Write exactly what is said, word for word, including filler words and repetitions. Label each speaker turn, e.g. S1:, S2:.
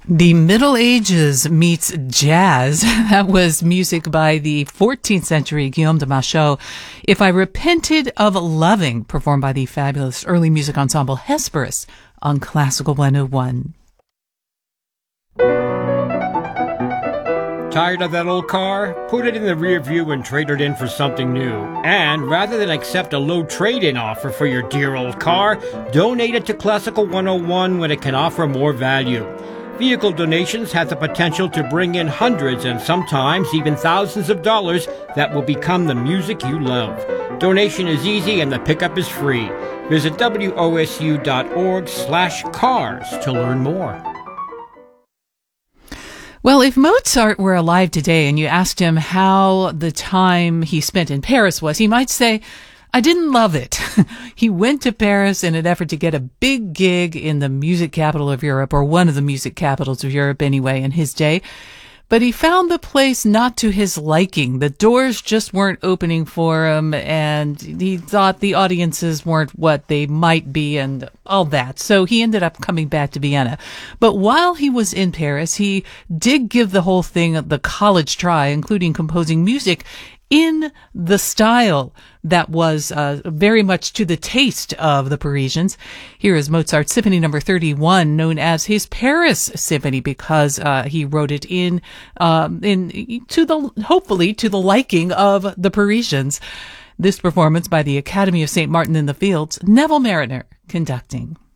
S1: The Middle Ages meets jazz. That was music by the fourteenth century Guillaume de Machaut. If I Repented of Loving, performed by the fabulous early music ensemble Hesperus on Classical one oh one.
S2: Tired of that old car? Put it in the rear view and trade it in for something new. And rather than accept a low trade-in offer for your dear old car, donate it to Classical one oh one when it can offer more value. Vehicle donations have the potential to bring in hundreds and sometimes even thousands of dollars that will become the music you love. Donation is easy and the pickup is free. Visit wosu.org slash cars to learn more.
S1: Well, if Mozart were alive today and you asked him how the time he spent in Paris was, he might say, I didn't love it. He went to Paris in an effort to get a big gig in the music capital of Europe, or one of the music capitals of Europe anyway, in his day. But he found the place not to his liking. The doors just weren't opening for him, and he thought the audiences weren't what they might be and all that. So he ended up coming back to Vienna. But while he was in Paris, he did give the whole thing the college try, including composing music in the style that was uh, very much to the taste of the Parisians. Here is Mozart's Symphony Number thirty-one, known as his Paris Symphony, because uh, he wrote it in, um, in to the hopefully to the liking of the Parisians. This performance by the Academy of Saint Martin in the Fields, Neville Marriner conducting.